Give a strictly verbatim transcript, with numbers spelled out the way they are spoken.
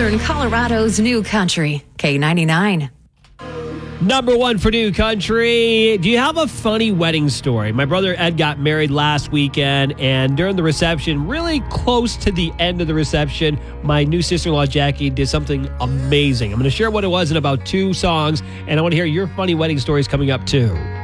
Northern Colorado's new country, K ninety-nine. Number one for New Country. Do you have a funny wedding story? My brother Ed got married last weekend, and during the reception, really close to the end of the reception, my new sister-in-law Jackie did something amazing. I'm going to share what it was in about two songs, and I want to hear your funny wedding stories coming up too.